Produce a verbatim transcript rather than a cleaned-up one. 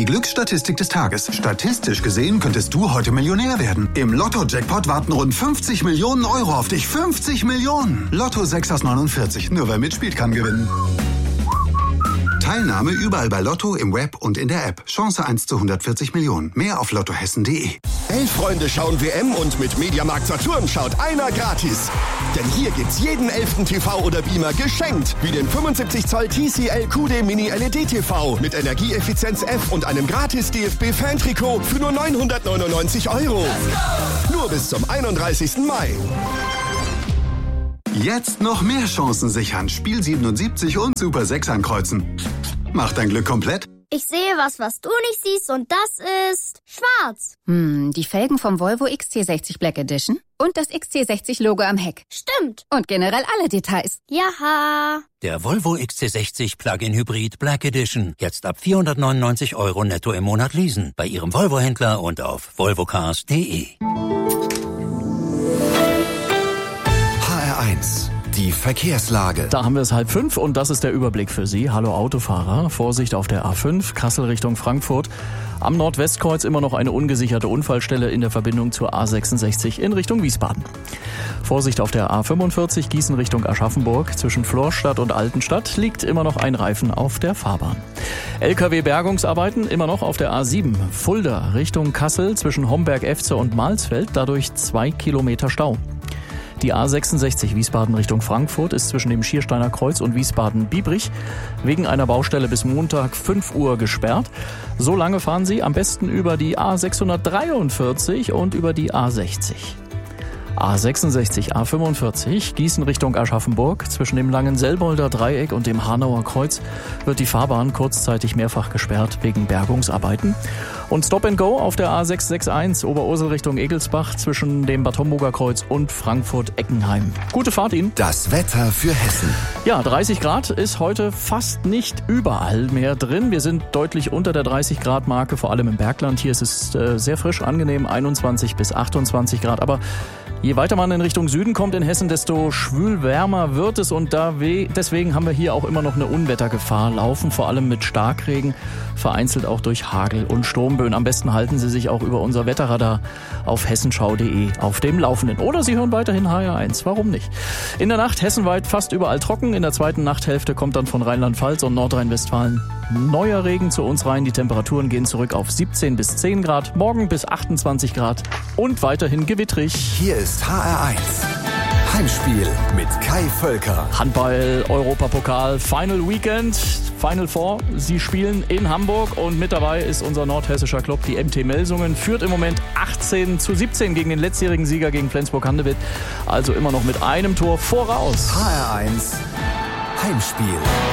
Glücksstatistik des Tages. Statistisch gesehen könntest du heute Millionär werden. Im Lotto-Jackpot warten rund fünfzig Millionen Euro auf dich. fünfzig Millionen! Lotto sechs aus neunundvierzig. Nur wer mitspielt, kann gewinnen. Teilnahme überall bei Lotto, im Web und in der App. Chance eins zu hundertvierzig Millionen. Mehr auf lottohessen punkt de. Elf Freunde schauen W M und mit Mediamarkt Saturn schaut einer gratis. Denn hier gibt's jeden elften T V oder Beamer geschenkt. Wie den fünfundsiebzig Zoll T C L Q D Mini L E D T V mit Energieeffizienz F und einem gratis D F B-Fan-Trikot für nur neunhundertneunundneunzig Euro. Nur bis zum einunddreißigsten Mai. Jetzt noch mehr Chancen sichern. Spiel siebenundsiebzig und Super sechs ankreuzen. Mach dein Glück komplett. Ich sehe was, was du nicht siehst, und das ist schwarz. Hm, die Felgen vom Volvo X C sechzig Black Edition und das X C sechzig Logo am Heck. Stimmt. Und generell alle Details. Jaha. Der Volvo X C sechzig Plug-in Hybrid Black Edition. Jetzt ab vierhundertneunundneunzig Euro netto im Monat leasen. Bei Ihrem Volvo-Händler und auf volvocars punkt de. H R eins. Die Verkehrslage. Da haben wir es halb fünf und das ist der Überblick für Sie. Hallo Autofahrer. Vorsicht auf der A fünf, Kassel Richtung Frankfurt. Am Nordwestkreuz immer noch eine ungesicherte Unfallstelle in der Verbindung zur A sechsundsechzig in Richtung Wiesbaden. Vorsicht auf der A fünfundvierzig, Gießen Richtung Aschaffenburg. Zwischen Florstadt und Altenstadt liegt immer noch ein Reifen auf der Fahrbahn. L K W-Bergungsarbeiten immer noch auf der A sieben. Fulda Richtung Kassel zwischen Homberg-Efze und Mahlsfeld. Dadurch zwei Kilometer Stau. Die A sechsundsechzig Wiesbaden Richtung Frankfurt ist zwischen dem Schiersteiner Kreuz und Wiesbaden-Biebrich wegen einer Baustelle bis Montag fünf Uhr gesperrt. So lange fahren Sie am besten über die A sechshundertdreiundvierzig und über die A sechzig. A sechsundsechzig, A fünfundvierzig, Gießen Richtung Aschaffenburg. Zwischen dem Langenselbolder Dreieck und dem Hanauer Kreuz wird die Fahrbahn kurzzeitig mehrfach gesperrt wegen Bergungsarbeiten. Und Stop and Go auf der A sechshundereinundsechzig Oberursel Richtung Egelsbach zwischen dem Bad Homburger Kreuz und Frankfurt-Eckenheim. Gute Fahrt Ihnen. Das Wetter für Hessen. Ja, dreißig Grad ist heute fast nicht überall mehr drin. Wir sind deutlich unter der dreißig Grad Marke, vor allem im Bergland. Hier ist es äh, sehr frisch, angenehm, einundzwanzig bis achtundzwanzig Grad. Aber je weiter man in Richtung Süden kommt in Hessen, desto schwül wärmer wird es. Und da we- deswegen haben wir hier auch immer noch eine Unwettergefahr laufen, vor allem mit Starkregen, vereinzelt auch durch Hagel und Sturmböen. Am besten halten Sie sich auch über unser Wetterradar auf hessenschau punkt de auf dem Laufenden. Oder Sie hören weiterhin H R eins, warum nicht? In der Nacht hessenweit fast überall trocken. In der zweiten Nachthälfte kommt dann von Rheinland-Pfalz und Nordrhein-Westfalen neuer Regen zu uns rein. Die Temperaturen gehen zurück auf siebzehn bis zehn Grad, morgen bis achtundzwanzig Grad und weiterhin gewittrig. Hier ist H R eins. Heimspiel mit Kai Völker. Handball-Europapokal Final Weekend, Final Four. Sie spielen in Hamburg und mit dabei ist unser nordhessischer Club, die M T Melsungen. Führt im Moment achtzehn zu siebzehn gegen den letztjährigen Sieger gegen Flensburg-Handewitt. Also immer noch mit einem Tor voraus. H R eins Heimspiel.